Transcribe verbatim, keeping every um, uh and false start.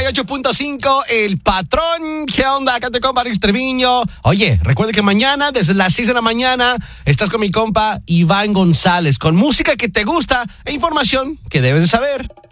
y ocho punto cinco, El Patrón. ¿Qué onda? Acá te compa Alex Treviño. Oye, recuerda que mañana, desde las seis de la mañana, estás con mi compa Iván González, con música que te gusta e información que debes de saber.